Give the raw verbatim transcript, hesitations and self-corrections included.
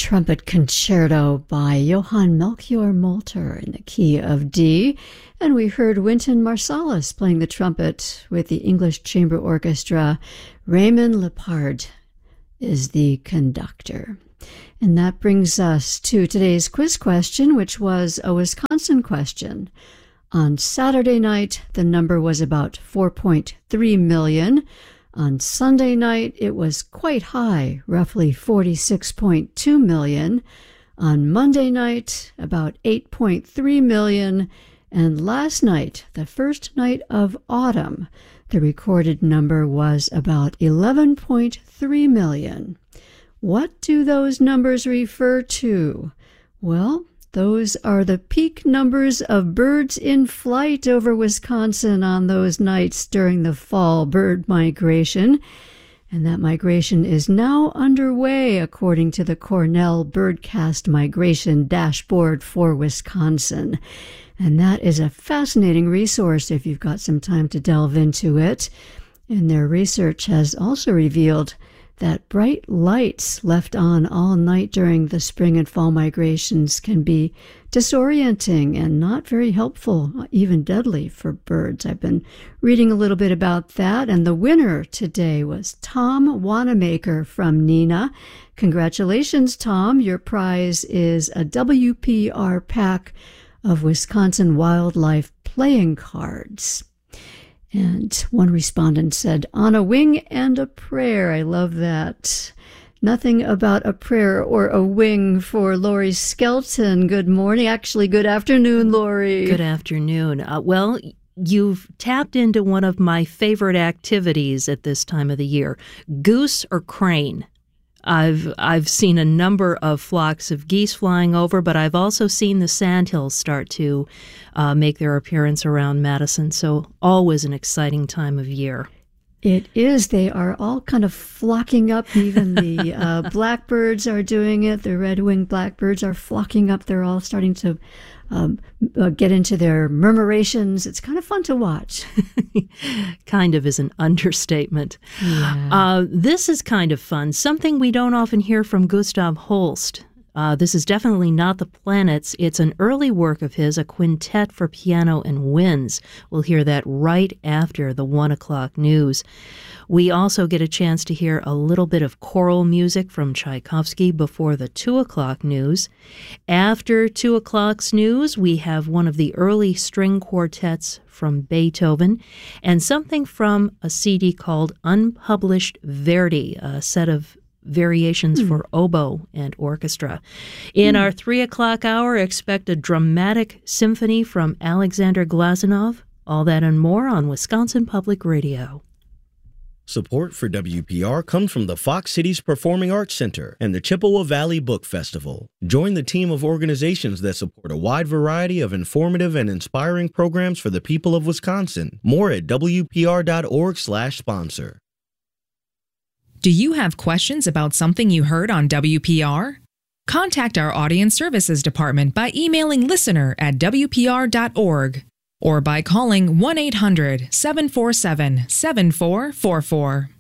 Trumpet Concerto by Johann Melchior Molter in the key of D, and we heard Wynton Marsalis playing the trumpet with the English Chamber Orchestra. Raymond Lepard is the conductor. And that brings us to today's quiz question, which was a Wisconsin question. On Saturday night, the number was about four point three million. On Sunday night, it was quite high, roughly forty-six point two million. On Monday night, about eight point three million. And last night, the first night of autumn, the recorded number was about eleven point three million. What do those numbers refer to? Well, those are the peak numbers of birds in flight over Wisconsin on those nights during the fall bird migration. And that migration is now underway, according to the Cornell Birdcast Migration Dashboard for Wisconsin. And that is a fascinating resource if you've got some time to delve into it. And their research has also revealed that bright lights left on all night during the spring and fall migrations can be disorienting and not very helpful, even deadly for birds. I've been reading a little bit about that, and the winner today was Tom Wanamaker from Neenah. Congratulations, Tom. Your prize is a W P R pack of Wisconsin Wildlife playing cards. And one respondent said, on a wing and a prayer. I love that. Nothing about a prayer or a wing for Lori Skelton. Good morning. Actually, good afternoon, Lori. Good afternoon. Uh, well, you've tapped into one of my favorite activities at this time of the year, goose or crane. I've I've seen a number of flocks of geese flying over, but I've also seen the sandhills start to uh, make their appearance around Madison, so always an exciting time of year. It is. They are all kind of flocking up. Even the uh, blackbirds are doing it. The red-winged blackbirds are flocking up. They're all starting to um, uh, get into their murmurations. It's kind of fun to watch. Kind of is an understatement. Yeah. Uh, this is kind of fun. Something we don't often hear from Gustav Holst. Uh, this is definitely not the Planets. It's an early work of his, a quintet for piano and winds. We'll hear that right after the one o'clock news. We also get a chance to hear a little bit of choral music from Tchaikovsky before the two o'clock news. After two o'clock's news, we have one of the early string quartets from Beethoven and something from a C D called Unpublished Verdi, a set of variations mm. for oboe and orchestra. In mm. our three o'clock hour, expect a dramatic symphony from Alexander Glazunov. All that and more on Wisconsin Public Radio. Support for W P R comes from the Fox Cities Performing Arts Center and the Chippewa Valley Book Festival. Join the team of organizations that support a wide variety of informative and inspiring programs for the people of Wisconsin. More at W P R dot org slash sponsor. Do you have questions about something you heard on W P R? Contact our Audience Services Department by emailing listener at W P R dot org or by calling one eight hundred seven four seven seven four four four.